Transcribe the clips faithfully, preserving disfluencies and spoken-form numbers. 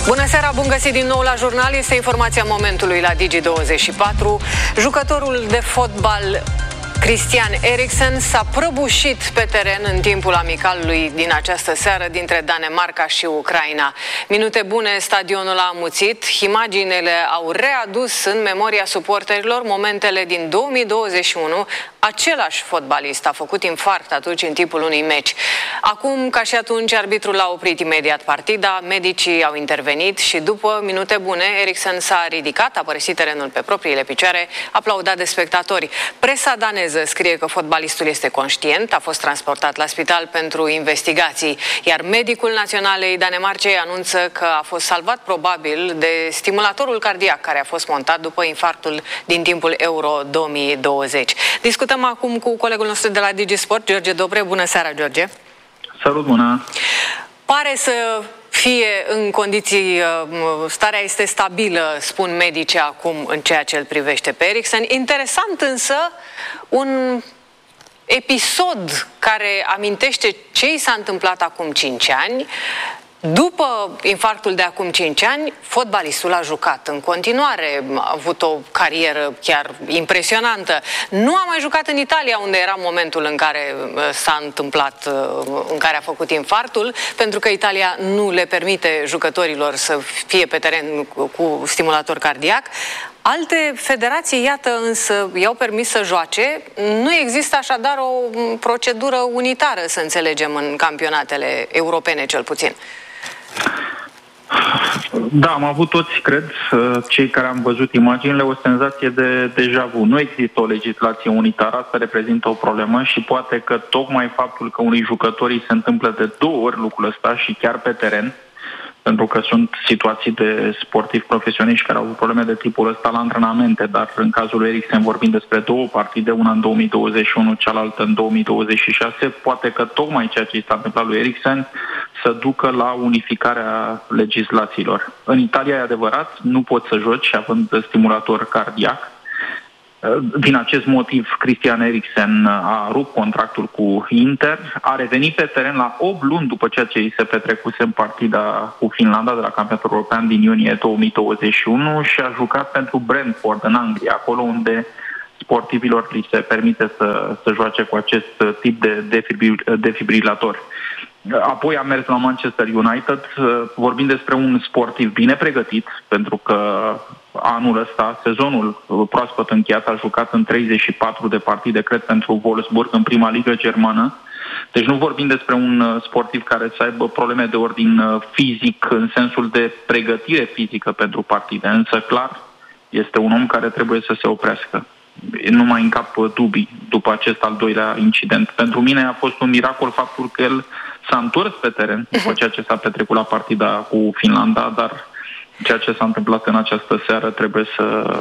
Bună seara, bun găsit din nou la jurnal. Este informația momentului la Digi douăzeci și patru. Jucătorul de fotbal Christian Eriksen s-a prăbușit pe teren în timpul amicalului din această seară dintre Danemarca și Ucraina. Minute bune, stadionul a amuțit. Imaginele au readus în memoria suporterilor momentele din două mii douăzeci și unu. Același fotbalist a făcut infarct atunci în timpul unui meci. Acum, ca și atunci, arbitrul a oprit imediat partida, medicii au intervenit și după minute bune, Eriksen s-a ridicat, a părăsit terenul pe propriile picioare, aplaudat de spectatori. Presa daneză scrie că fotbalistul este conștient, a fost transportat la spital pentru investigații, iar medicul naționalei Danemarcei anunță că a fost salvat probabil de stimulatorul cardiac care a fost montat după infarctul din timpul Euro două mii douăzeci. Discutăm acum cu colegul nostru de la Digi Sport, George Dobre. Bună seara, George! Salut, bună! Pare să fie în condiții, starea este stabilă, spun medicii acum, în ceea ce îl privește pe Eriksen. Interesant însă, un episod care amintește ce i s-a întâmplat acum cinci ani. După infarctul de acum cinci ani, fotbalistul a jucat în continuare, a avut o carieră chiar impresionantă. Nu a mai jucat în Italia, unde era momentul în care s-a întâmplat, în care a făcut infarctul, pentru că Italia nu le permite jucătorilor să fie pe teren cu stimulator cardiac. Alte federații, iată, însă, i-au permis să joace. Nu există așadar o procedură unitară, să înțelegem, în campionatele europene, cel puțin. Da, am avut toți, cred, cei care am văzut imaginile, o senzație de deja vu. Nu există o legislație unitară, asta reprezintă o problemă și poate că tocmai faptul că unui jucătorii se întâmplă de două ori lucrul ăsta și chiar pe teren, pentru că sunt situații de sportivi profesioniști care au avut probleme de tipul ăsta la antrenamente, dar în cazul lui Eriksen vorbim despre două partide, una în două mii douăzeci și unu, cealaltă în două mii douăzeci și șase, poate că tocmai ceea ce i s-a întâmplat lui Eriksen să ducă la unificarea legislațiilor. În Italia, e adevărat, nu poți să joci având stimulator cardiac. Din acest motiv, Christian Eriksen a rupt contractul cu Inter, a revenit pe teren la opt luni după ceea ce îi se petrecuse în partida cu Finlanda de la Campionatul European din iunie două mii douăzeci și unu și a jucat pentru Brentford în Anglia, acolo unde sportivilor li se permite să, să joace cu acest tip de defibrilator. Apoi a mers la Manchester United, vorbind despre un sportiv bine pregătit, pentru că anul ăsta, sezonul proaspăt încheiat, a jucat în treizeci și patru de partide, cred, pentru Wolfsburg, în prima ligă germană. Deci nu vorbim despre un sportiv care să aibă probleme de ordin fizic, în sensul de pregătire fizică pentru partide, însă clar este un om care trebuie să se oprească. Nu mai încap dubii după acest al doilea incident. Pentru mine a fost un miracol faptul că el s-a întors pe teren după ceea ce s-a petrecut la partida cu Finlanda, dar ceea ce s-a întâmplat în această seară trebuie să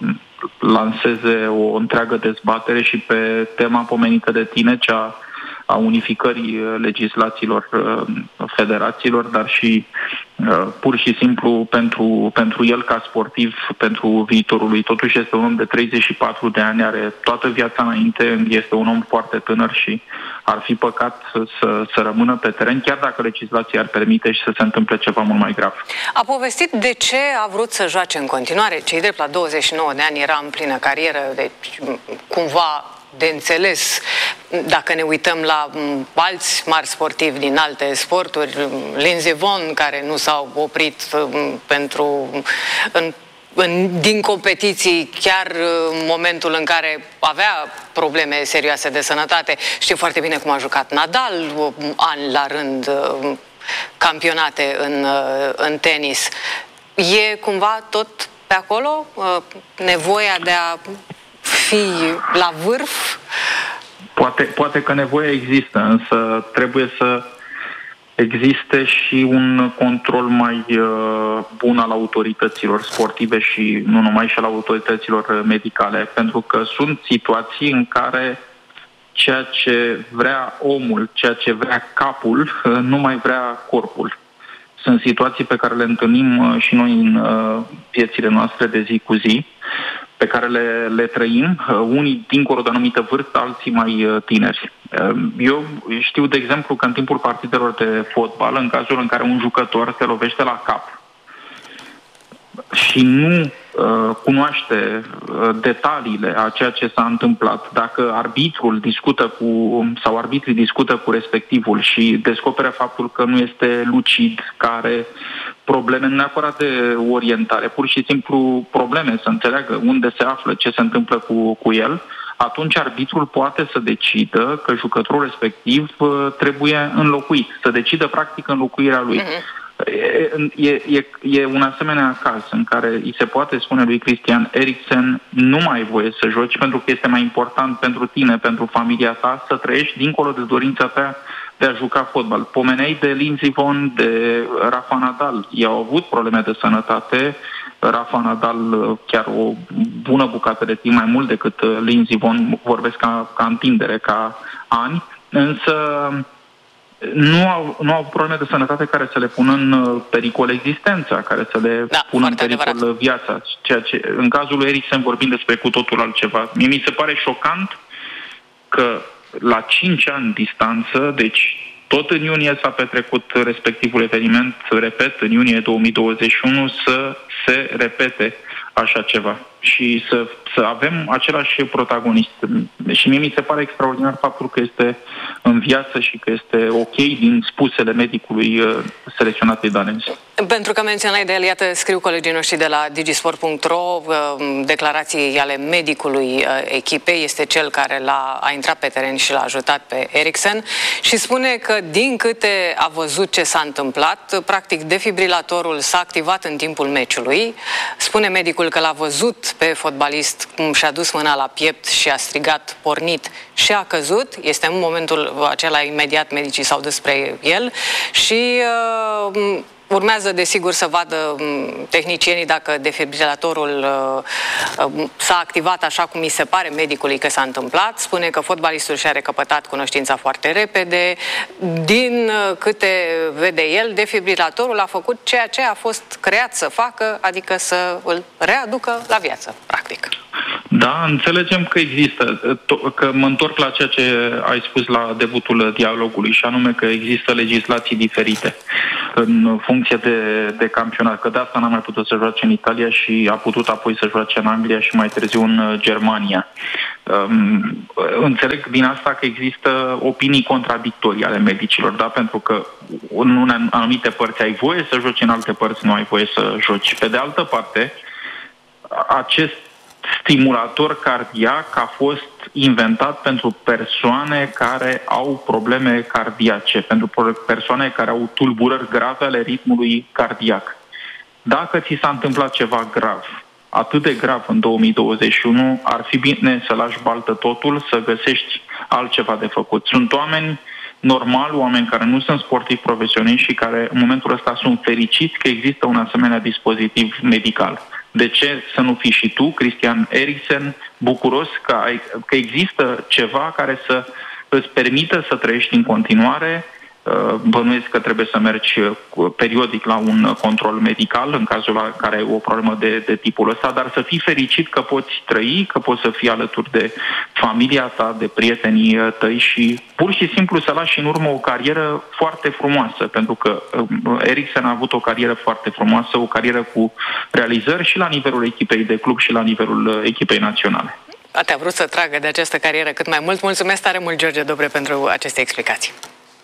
lanseze o întreagă dezbatere și pe tema pomenită de tine, cea a unificării legislațiilor federațiilor, dar și pur și simplu pentru, pentru el ca sportiv, pentru viitorul lui. Totuși este un om de treizeci și patru de ani, are toată viața înainte, este un om foarte tânăr și ar fi păcat să, să rămână pe teren, chiar dacă legislația ar permite și să se întâmple ceva mult mai grav. A povestit de ce a vrut să joace în continuare. Cei drept, la douăzeci și nouă de ani era în plină carieră, deci cumva de înțeles, dacă ne uităm la alți mari sportivi din alte sporturi, Lindsey Vonn, care nu s-au oprit pentru în, în, din competiții chiar în momentul în care avea probleme serioase de sănătate. Știu foarte bine cum a jucat Nadal ani la rând campionate în, în tenis. E cumva tot pe acolo nevoia de a fi la vârf? Poate, poate că nevoia există, însă trebuie să existe și un control mai uh, bun al autorităților sportive și nu numai, și al autorităților medicale, pentru că sunt situații în care ceea ce vrea omul, ceea ce vrea capul, uh, nu mai vrea corpul. Sunt situații pe care le întâlnim uh, și noi în uh, viețile noastre de zi cu zi, pe care le, le trăim, uh, unii dincolo de o anumită vârstă, alții mai uh, tineri. Uh, eu știu, de exemplu, că în timpul partidelor de fotbal, în cazul în care un jucător se lovește la cap și nu uh, cunoaște uh, detaliile a ceea ce s-a întâmplat, dacă arbitrul discută cu, sau arbitrii discută cu respectivul și descoperă faptul că nu este lucid, care probleme, nu neapărat de orientare, pur și simplu probleme, să înțeleagă unde se află, ce se întâmplă cu, cu el, atunci arbitrul poate să decidă că jucătorul respectiv uh, trebuie înlocuit, să decidă practic înlocuirea lui. Uh-huh. E, e, e un asemenea caz în care îi se poate spune lui Christian Eriksen: nu mai ai voie să joci pentru că este mai important pentru tine, pentru familia ta, să trăiești dincolo de dorința ta de a juca fotbal. Pomeneai de Lindsey Vonn, de Rafa Nadal. Ei au avut probleme de sănătate. Rafa Nadal chiar o bună bucată de timp, mai mult decât Lindsey Vonn, vorbesc ca, ca întindere, ca ani, însă nu au, nu au probleme de sănătate care să le pună în pericol existența, care să le da, pună în pericol adevărat. viața. Ceea ce, în cazul lui Eriksen vorbim despre cu totul altceva. Mie mi se pare șocant că la cinci ani distanță, deci tot în iunie s-a petrecut respectivul eveniment, repet, în iunie două mii douăzeci și unu, să se repete așa ceva și să, să avem același protagonist. Și mie mi se pare extraordinar faptul că este în viață și că este ok din spusele medicului selecționatei danezi. Pentru că menționai de el, iată, scriu colegii noștri de la digisport punct ro, declarații ale medicului echipei, este cel care l-a, a intrat pe teren și l-a ajutat pe Eriksen și spune că din câte a văzut ce s-a întâmplat, practic defibrilatorul s-a activat în timpul meciului. Spune medicul că l-a văzut pe fotbalist cum și-a dus mâna la piept și a strigat pornit și a căzut. Este în momentul acela imediat medicii s-au dus spre el și uh, urmează, desigur, să vadă tehnicienii dacă defibrilatorul uh, s-a activat așa cum îi se pare medicului că s-a întâmplat. Spune că fotbalistul și-a recăpătat cunoștința foarte repede. Din uh, câte vede el, defibrilatorul a făcut ceea ce a fost creat să facă, adică să îl readucă la viață, practic. Da, înțelegem că există, că mă întorc la ceea ce ai spus la debutul dialogului și anume că există legislații diferite în funcție de, de campionat, că de asta n-a mai putut să joace în Italia și a putut apoi să joace în Anglia și mai târziu în Germania. Um, înțeleg din asta că există opinii contradictorii ale medicilor, da? Pentru că în anumite părți ai voie să joci, în alte părți nu ai voie să joci. Pe de altă parte, acest stimulator cardiac a fost inventat pentru persoane care au probleme cardiace, pentru persoane care au tulburări grave ale ritmului cardiac. Dacă ți s-a întâmplat ceva grav, atât de grav în două mii douăzeci și unu, ar fi bine să lași baltă totul, să găsești altceva de făcut. Sunt oameni normali, oameni care nu sunt sportivi profesioniști și care în momentul ăsta sunt fericiți că există un asemenea dispozitiv medical. De ce să nu fii și tu, Christian Eriksen, bucuros că, ai, că există ceva care să îți permită să trăiești în continuare? Bănuiesc că trebuie să mergi periodic la un control medical în cazul la care ai o problemă de, de tipul ăsta, dar să fii fericit că poți trăi, că poți să fii alături de familia ta, de prietenii tăi și pur și simplu să lași în urmă o carieră foarte frumoasă, pentru că Eriksen a avut o carieră foarte frumoasă, o carieră cu realizări și la nivelul echipei de club și la nivelul echipei naționale. Te-a vrut să tragă de această carieră cât mai mult. Mulțumesc tare mult, George Dobre, pentru aceste explicații.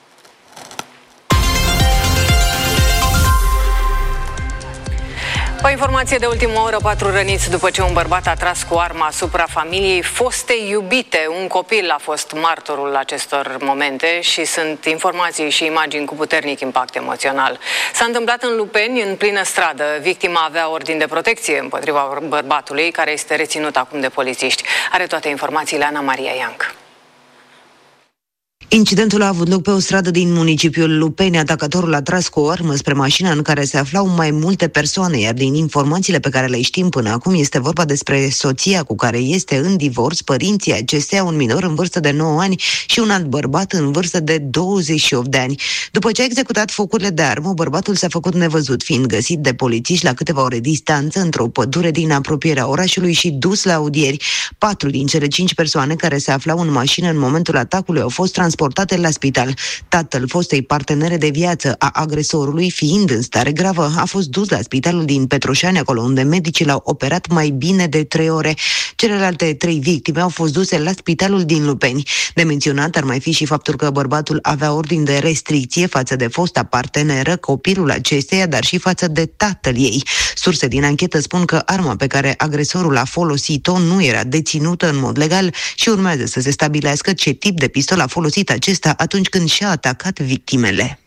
O informație de ultimă oră: patru răniți după ce un bărbat a tras cu arma asupra familiei foste iubite. Un copil a fost martorul acestor momente și sunt informații și imagini cu puternic impact emoțional. S-a întâmplat în Lupeni, în plină stradă. Victima avea ordin de protecție împotriva bărbatului, care este reținut acum de polițiști. Are toate informațiile Ana Maria Ianc. Incidentul a avut loc pe o stradă din municipiul Lupeni. Atacatorul a tras cu o armă spre mașina în care se aflau mai multe persoane, iar din informațiile pe care le știm până acum este vorba despre soția cu care este în divorț, părinții acesteia, un minor în vârstă de nouă ani și un alt bărbat în vârstă de douăzeci și opt de ani. După ce a executat focurile de armă, bărbatul s-a făcut nevăzut, fiind găsit de polițiști la câteva ore distanță într-o pădure din apropierea orașului și dus la audieri. Patru din cele cinci persoane care se aflau în mașină în momentul atacului au fost transportate transportate la spital. Tatăl fostei partenere de viață a agresorului, fiind în stare gravă, a fost dus la spitalul din Petroșani, acolo unde medicii l-au operat mai bine de trei ore. Celelalte trei victime au fost duse la spitalul din Lupeni. De menționat ar mai fi și faptul că bărbatul avea ordin de restricție față de fosta parteneră, copilul acesteia, dar și față de tatăl ei. Surse din anchetă spun că arma pe care agresorul a folosit-o nu era deținută în mod legal și urmează să se stabilească ce tip de pistol a folosit acesta atunci când și-a atacat victimele.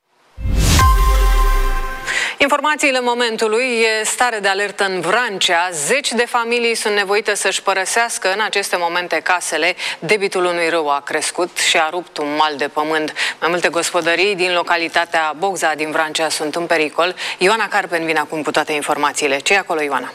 Informațiile momentului: e stare de alertă în Vrancea. Zeci de familii sunt nevoite să-și părăsească în aceste momente casele. Debitul unui râu a crescut și a rupt un mal de pământ. Mai multe gospodării din localitatea Bogza din Vrancea sunt în pericol. Ioana Carpen vine acum cu toate informațiile. Ce e acolo, Ioana?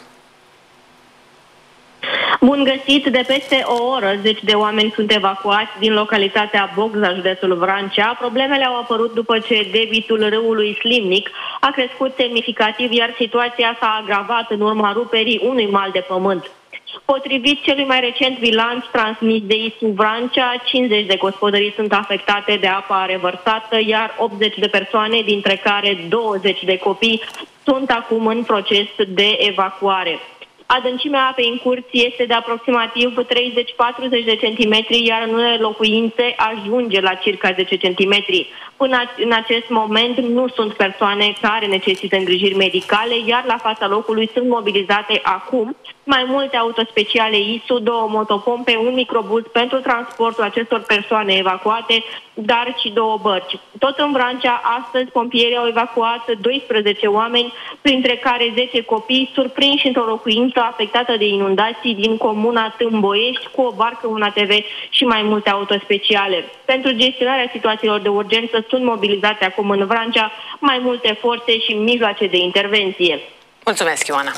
Bun găsit! De peste o oră, zeci de oameni sunt evacuați din localitatea Bogza, județul Vrancea. Problemele au apărut după ce debitul râului Slimnic a crescut semnificativ, iar situația s-a agravat în urma ruperii unui mal de pământ. Potrivit celui mai recent bilanț transmis de I S U Vrancea, cincizeci de gospodării sunt afectate de apa revărsată, iar optzeci de persoane, dintre care douăzeci de copii, sunt acum în proces de evacuare. Adâncimea apei în curs este de aproximativ treizeci patruzeci de centimetri, iar în unele locuințe ajunge la circa zece centimetri. Până în acest moment nu sunt persoane care necesită îngrijiri medicale, iar la fața locului sunt mobilizate acum mai multe autospeciale I S U, două motopompe, un microbuz pentru transportul acestor persoane evacuate, dar și două bărci. Tot în Vrancea, astăzi, pompierii au evacuat doisprezece oameni, printre care zece copii, surprinși într-o locuință afectată de inundații din comuna Tâmboiești, cu o barcă, un A T V și mai multe autospeciale. Pentru gestionarea situațiilor de urgență sunt mobilizate acum în Vrancea mai multe forțe și mijloace de intervenție. Mulțumesc, Ioana!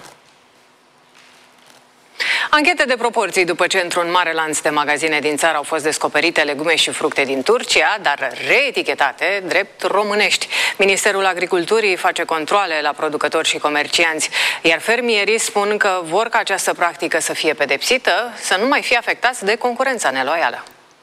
Anchete de proporții după ce într-un mare lanț de magazine din țară au fost descoperite legume și fructe din Turcia, dar reetichetate drept românești. Ministerul Agriculturii face controale la producători și comercianți, iar fermierii spun că vor ca această practică să fie pedepsită, să nu mai fie afectați de concurența neloială.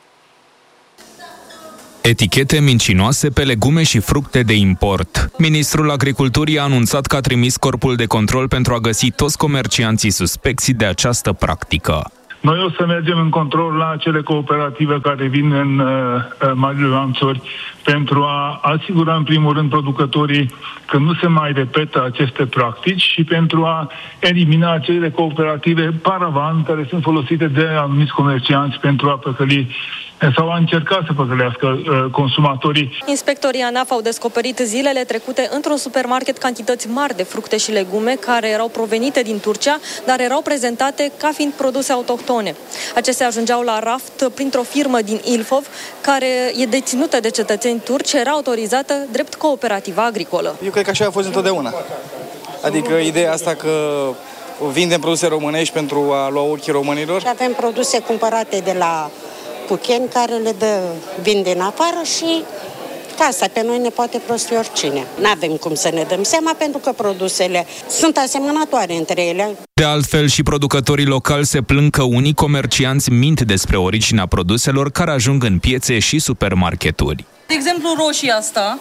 Etichete mincinoase pe legume și fructe de import. Ministrul Agriculturii a anunțat că a trimis corpul de control pentru a găsi toți comercianții suspecți de această practică. Noi o să mergem în control la acele cooperative care vin în uh, marile lanțuri pentru a asigura în primul rând producătorii că nu se mai repetă aceste practici și pentru a elimina acele cooperative paravan care sunt folosite de anumiți comercianți pentru a păcăli sau a încercat să păcălească uh, consumatorii. Inspectorii ANAF au descoperit zilele trecute într-un supermarket cantități mari de fructe și legume care erau provenite din Turcia, dar erau prezentate ca fiind produse autohtone. Acestea ajungeau la raft printr-o firmă din Ilfov, care e deținută de cetățeni turci, era autorizată drept cooperativă agricolă. Eu cred că așa a fost întotdeauna. Adică ideea asta că vindem produse românești pentru a lua ochii românilor. Avem produse cumpărate de la Pucheni care le dă, vin din afară și asta pe noi ne poate prosti oricine. Nu avem cum să ne dăm seama pentru că produsele sunt asemănătoare între ele. De altfel, și producătorii locali se plâng că unii comercianți mint despre originea produselor care ajung în piețe și supermarketuri. De exemplu, roșia asta,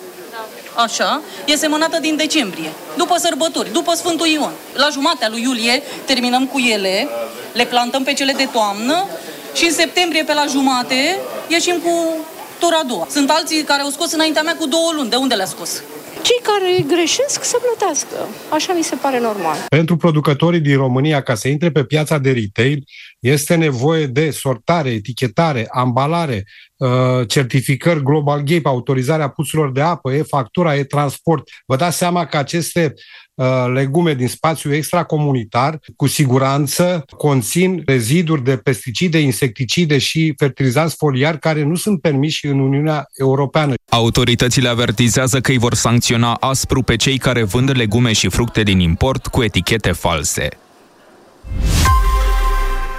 așa, e semănată din decembrie, după sărbători, după Sfântul Ion. La jumatea lui iulie terminăm cu ele, le plantăm pe cele de toamnă și în septembrie, pe la jumate, ieșim cu tura a doua. Sunt alții care au scos înaintea mea cu două luni. De unde le-a scos? Cei care greșesc să plătească. Așa mi se pare normal. Pentru producătorii din România, ca să intre pe piața de retail, este nevoie de sortare, etichetare, ambalare, certificări Global Gap, autorizarea puțurilor de apă, e-factura, e-transport. Vă dați seama că aceste legume din spațiul extracomunitar, cu siguranță, conțin reziduri de pesticide, insecticide și fertilizanți foliari care nu sunt permiși în Uniunea Europeană. Autoritățile avertizează că îi vor sancționa aspru pe cei care vând legume și fructe din import cu etichete false. Și o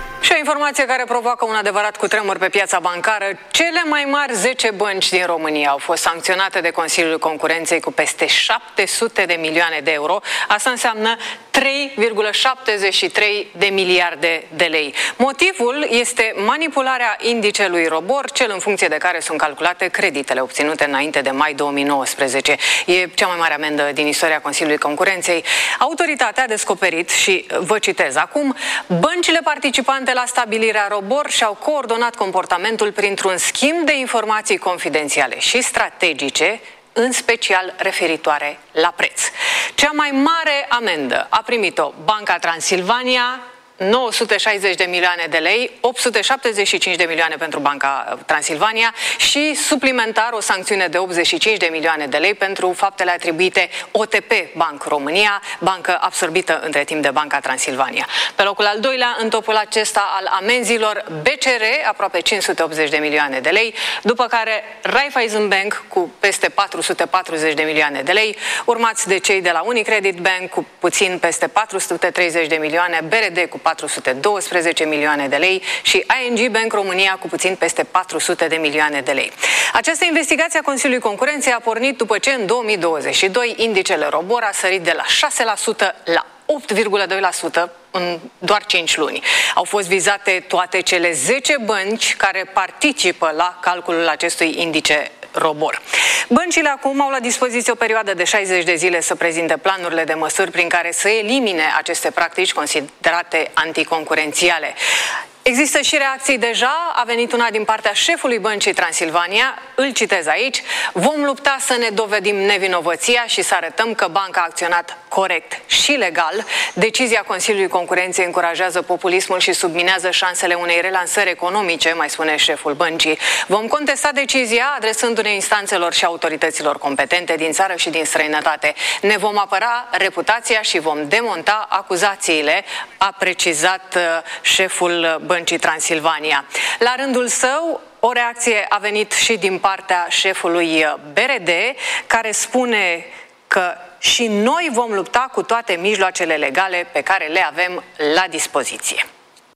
informație care provoacă un adevărat cutremur pe piața bancară. Cele mai mari zece bănci din România au fost sancționate de Consiliul Concurenței cu peste șapte sute de milioane de euro. Asta înseamnă trei virgulă șaptezeci și trei de miliarde de lei. Motivul este manipularea indicelui ROBOR, cel în funcție de care sunt calculate creditele obținute înainte de mai două mii nouăsprezece. E cea mai mare amendă din istoria Consiliului Concurenței. Autoritatea a descoperit, și vă citez acum, băncile participante la stabilirea ROBOR și-au coordonat comportamentul printr-un schimb de informații confidențiale și strategice, în special referitoare la preț. Cea mai mare amendă a primit-o Banca Transilvania, nouă sute șaizeci de milioane de lei, opt sute șaptezeci și cinci de milioane pentru Banca Transilvania și suplimentar o sancțiune de optzeci și cinci de milioane de lei pentru faptele atribuite O T P Bank România, bancă absorbită între timp de Banca Transilvania. Pe locul al doilea, în topul acesta al amenzilor, B C R, aproape cinci sute optzeci de milioane de lei, după care Raiffeisen Bank cu peste patru sute patruzeci de milioane de lei, urmați de cei de la Unicredit Bank cu puțin peste patru sute treizeci de milioane, B R D cu patru sute doisprezece milioane de lei și I N G Bank România cu puțin peste patru sute de milioane de lei. Această investigație a Consiliului Concurenței a pornit după ce în două mii douăzeci și doi indicele ROBOR a sărit de la șase la sută la opt virgulă doi la sută în doar cinci luni. Au fost vizate toate cele zece bănci care participă la calculul acestui indice ROBOR. Băncile acum au la dispoziție o perioadă de șaizeci de zile să prezinte planurile de măsuri prin care să elimine aceste practici considerate anticoncurențiale. Există și reacții deja, a venit una din partea șefului Băncii Transilvania, îl citez aici: vom lupta să ne dovedim nevinovăția și să arătăm că banca a acționat corect și legal. Decizia Consiliului Concurenței încurajează populismul și subminează șansele unei relansări economice, mai spune șeful băncii. Vom contesta decizia adresându-ne instanțelor și autorităților competente din țară și din străinătate. Ne vom apăra reputația și vom demonta acuzațiile, a precizat șeful Băncii Transilvania. La rândul său, o reacție a venit și din partea șefului B R D, care spune că și noi vom lupta cu toate mijloacele legale pe care le avem la dispoziție.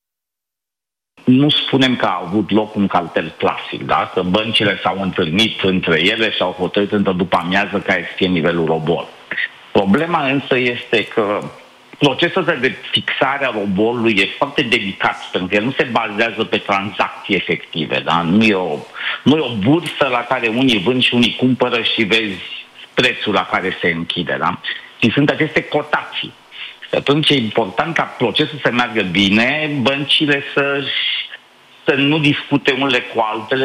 Nu spunem că a avut loc un cartel clasic, da? Că băncile s-au întâlnit între ele și au hotărât într-o după amiază care să fie nivelul ROBOR. Problema însă este că procesul de fixare a ROBOR-ului e foarte delicat, pentru că el nu se bazează pe tranzacții efective. Da? Nu, e o, nu e o bursă la care unii vând și unii cumpără și vezi prețul la care se închide. Da? Și sunt aceste cotații. Și atunci e important ca procesul să meargă bine, băncile să, să nu discute unele cu altele,